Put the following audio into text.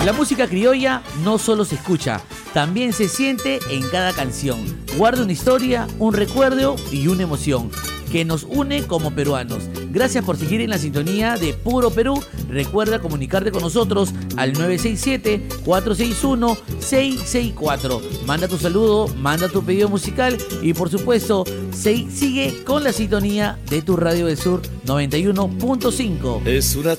La música criolla no solo se escucha, también se siente en cada canción. Guarda una historia, un recuerdo y una emoción que nos une como peruanos. Gracias por seguir en la sintonía de Puro Perú. Recuerda comunicarte con nosotros al 967-461-664. Manda tu saludo, manda tu pedido musical y por supuesto sigue con la sintonía de tu Radio del Sur 91.5. Es una